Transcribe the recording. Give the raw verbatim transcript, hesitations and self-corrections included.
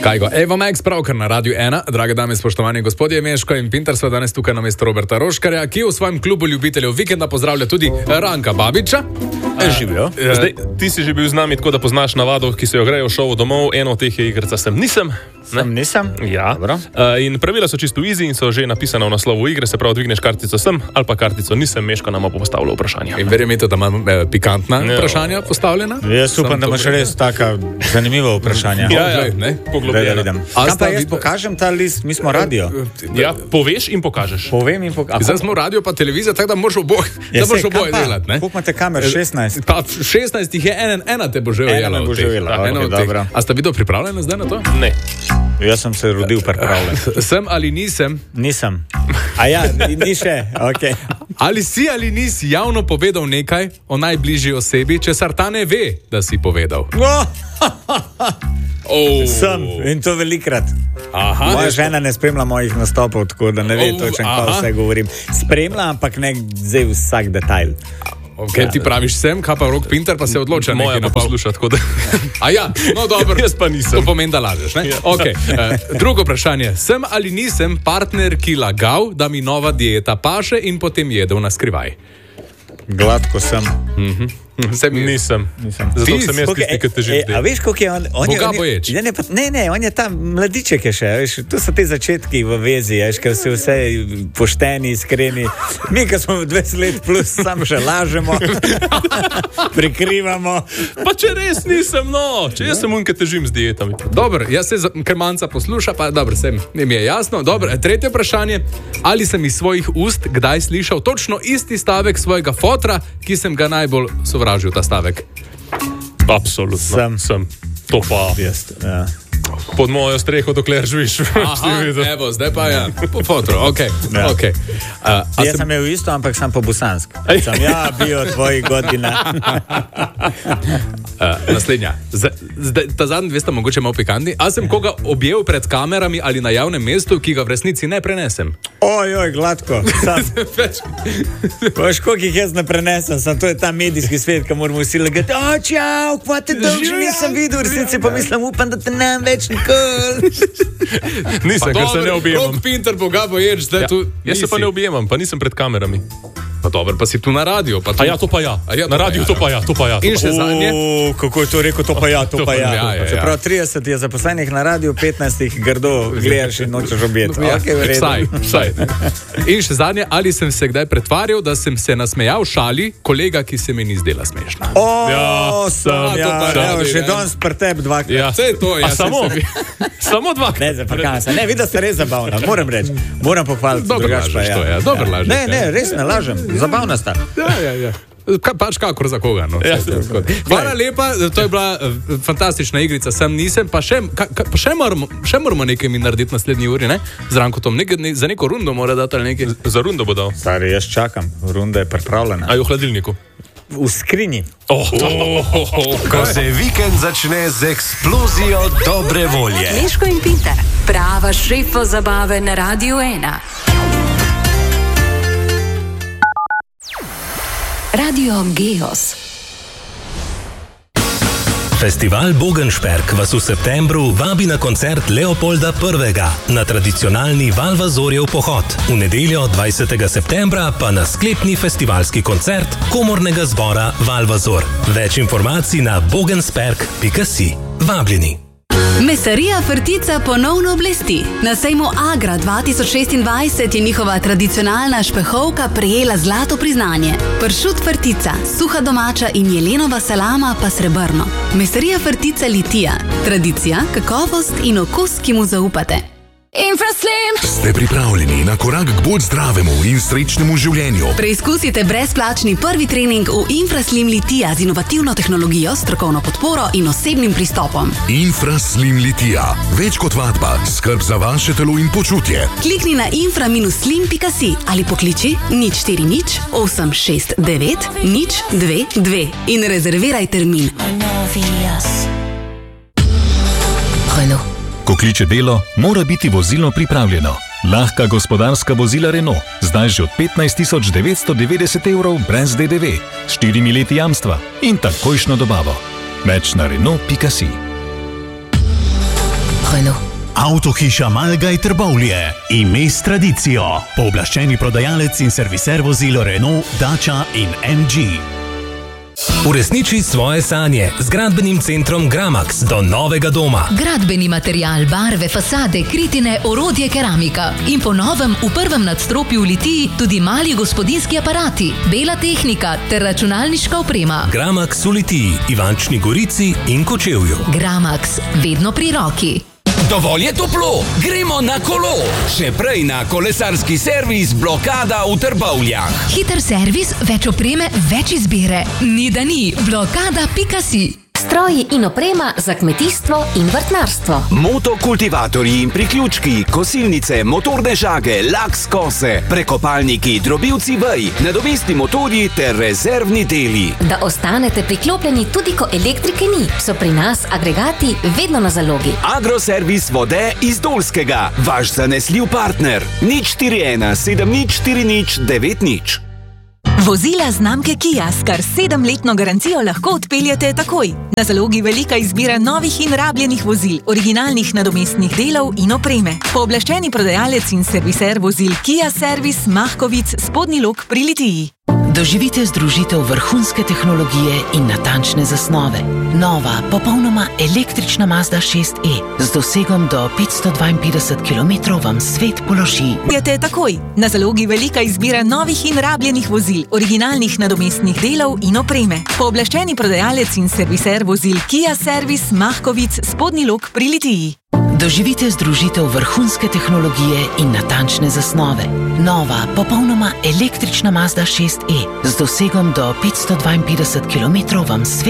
Kajgo, Evo Max pravkar na Radiu ena, drage dame, spoštovani gospodje, Meško in Pintar sva danes tukaj na mesto Roberta Roškarja, ki v svojem klubu ljubiteljev vikenda pozdravlja tudi Ranka Babiča. E, živijo. Zdaj, ti si že bil z nami, tako da poznaš navado, ki se jo grejo v šovu domov. Eno od teh je igrica Sem nisem. Ne? Sem nisem? Ja. Uh, in pravila so čisto easy in so že napisana v naslovu igre, se pravi, dvigneš kartico Sem ali pa kartico Nisem, Meško nam bo postavilo vprašanje. In verjemite, da imam eh, pikantna ja. vprašanja postavljena. Jaz upam, da imaš res taka zanimiva vprašanja. Ja, ja, ne? Poglobljena. Kam pa jaz pokažem ta list? Mi smo radio. Ja, poveš in pokažeš. Povem in pokažem. Zdaj smo radio pa televizija, tako da moraš oboje ja, oboj delati. Koliko imate kamer? šestnajst? Pa šestnajst jih je, en, ena te bo že ujela. Ena bo že ujela, okay, dobro. A sta video pripravljena zdaj na to? Ne. Jaz sem se rodil pripravljen. Sem ali nisem? Nisem. A ja, ni še, okej. Okay. Ali si ali nisi javno povedal nekaj o najbližji osebi, česar ta ne ve, da si povedal? Oh. Sem in to velikrat. Aha, moja žena ne spremlja mojih nastopov, tako da ne ve oh, točno, kaj vse govorim. Spremlja, ampak ne zdaj vsak detajl. Okay, ja, ti praviš sem, kaj pa Rok Pintar pa se odloča moja nekaj pa posluša, tako da... A ja, no dobro. Jaz pa nisem. To pomeni, da lažeš, ne? Ja. Okay. Uh, drugo vprašanje. Sem ali nisem partner, ki lagal, da mi nova dieta paše in potem jedel na skrivaj? Gladko sem. Mhm. Sem nisem. nisem. Zato Tis, sem jaz tisti, ki te živim. A veš, koliko je on? on Boga je, boječ. Ne, ne, ne, on je tam mladiček je še. Veš, tu so te začetki v vezi, veš, ker so vse pošteni, iskreni. Mi, ki smo dvajset let plus, sam še lažemo, prikrivamo. Pa če res nisem, no. Če jaz sem un, ki te živim z dietami. Dobro, jaz se ker manjca posluša, pa dobro, sem, mi je jasno. Dobro, tretje vprašanje. Ali sem iz svojih ust kdaj slišal točno isti stavek svojega fotra, ki sem ga najbolj sovražil ta stavek? Absolutno. Sem. sem. To pa. Jest, ja. Pod mojo streho, dokler živiš. Aha, evo, zdaj pa ja. Po fotru, okej. Okay. Ja. Okay. Uh, Jaz sem imel isto, ampak sem po bosansk. Sem ja bil od tvojih godina. uh, naslednja. Z, zdaj, ta zadnji dve sta mogoče malo pikantni. A sem koga objel pred kamerami ali na javnem mestu, ki ga v resnici ne prenesem? Oj, oj, gladko. Veš, koliko jih jaz ne prenesem, sem, to je ta medijski svet, ki moramo vsi legati. O, čau, kva te dolže nisem videl, v resnici pa mislim, upam, da te nam več nikoli. Nisem, ker se ne objemam. Rok Pintar, Boga boječ, zdaj ja, tu jaz se pa ne objemam, pa nisem pred kamerami. Pa dobro, pa si tu na radio. Pa tu... A ja, to pa ja. ja na radio to pa ja, to pa ja. In še zadnje? O, kako je to rekel, to pa ja, to, to pa ja. ja, ja, ja. Čeprav trideset je zaposlenih na radio, petnajst jih grdo gledaš in nočeš objeti. Ja, okay, vsaj, vsaj. In še zadnje, ali sem se kdaj pretvarjal, da sem se nasmejal šali kolega, ki se mi ni zdela smešna? O, ja, sem, ja, ja, evo, še danes pri tebi dvakrat. Ja, vse je to, ja. Samo, samo dvakrat. Ne, zapakam se. Ne, vidim, da ste res zabavna, moram reči. Moram pohvaliti. Dobro lažeš ja. to, ja. Dobro lažeš. Ne, ne, res ne lažem. Zabavna sta. Ja, ja, ja. Ka, pač kakor za koga. No. Ja, hvala lepa, to je bila uh, fantastična igrica Sem nisem, pa še, ka, ka, pa še, moramo, še moramo nekaj mi narediti naslednji uri, ne? Z Rankotom, nekaj, ne, za neko rundo mora dati ali nekaj. Za rundo bo dal. Stari, jaz čakam, runda je pripravljena. A je v hladilniku? V skrinji. Oh, oh, oh, oh, oh. Ko se vikend začne z eksplozijo dobre volje. Meško in Pintar, prava šefa zabave na Radiu ena. Radio Geos. Festival Bogensperk vas v septembru vabi na koncert Leopolda prvega na tradicionalni Valvazorjev pohod. V nedeljo dvajsetega septembra pa na sklepni festivalski koncert komornega zbora Valvazor. Več informacij na bogensperk pika si. Vabljeni. Mesarija Frtica ponovno blesti. Na sejmu Agra dva tisoč šestindvajset je njihova tradicionalna špehovka prejela zlato priznanje. Pršut Frtica, suha domača in jelenova salama pa srebrno. Mesarija Frtica Litija. Tradicija, kakovost in okus, ki mu zaupate. Infraslim. Ste pripravljeni na korak k bolj zdravemu in srečnemu življenju? Preizkusite brezplačni prvi trening v Infraslim Litija z inovativno tehnologijo, strokovno podporo in osebnim pristopom. Infraslim Litija. Več kot vadba, skrb za vaše telo in počutje. Klikni na infra slim pika si ali pokliči nič štiri nič osem šest devet nič dve dve in rezerviraj termin. Renault. Ko kliče delo, mora biti vozilo pripravljeno. Lahka gospodarska vozila Renault, zdaj že od petnajst tisoč devetsto devetdeset evrov brez D D V, s štirimi leti jamstva in takojšno dobavo. Več na Renault pika si. Citroenu. Avtohiša Malgaj Trbovlje, ime s tradicijo, pooblaščeni prodajalec in serviser vozil Renault, Dacia in M G. Uresniči svoje sanje z gradbenim centrom Gramax do novega doma. Gradbeni material, barve, fasade, kritine, orodje, keramika. In po novem v prvem nadstropju v Litiji tudi mali gospodinjski aparati, bela tehnika ter računalniška oprema. Gramax v Litiji, Ivančni Gorici in Kočevju. Gramax, vedno pri roki. Dovolj je toplo, gremo na kolo. Še prej na kolesarski servis Blokada v Trbovljah. Hiter servis, več opreme, več izbire. Ni da ni, blokada pika si. Stroji in oprema za kmetijstvo in vrtnarstvo. Motokultivatorji in priključki, kosilnice, motorne žage, laks kose, prekopalniki, drobilci vej, nadomestni motorji ter rezervni deli. Da ostanete priklopljeni tudi ko elektrike ni, so pri nas agregati vedno na zalogi. Agroservis vode iz Dolskega, vaš zanesljiv partner. nič štiri ena sedem nič štiri nič devet nič. Vozila znamke Kia s kar sedemletno garancijo lahko odpeljete takoj. Na zalogi velika izbira novih in rabljenih vozil, originalnih nadomestnih delov in opreme. Pooblaščeni prodajalec in serviser vozil Kia Servis Mahkovic, Spodnji Lok pri Litiji. Doživite združitev vrhunske tehnologije in natančne zasnove. Nova, popolnoma električna Mazda šest e z dosegom do petsto dvainpetdeset kilometrov vam svet položi. Prijete takoj. Na zalogi velika izbira novih in rabljenih vozil, originalnih nadomestnih delov in opreme. Pooblaščeni prodajalec in serviser vozil Kia Servis Mahkovic, Spodnji Lok pri Litiji. Doživite združitev vrhunske tehnologije in natančne zasnove. Nova, popolnoma električna Mazda šest e z dosegom do petsto dvainpetdeset kilometrov vam svet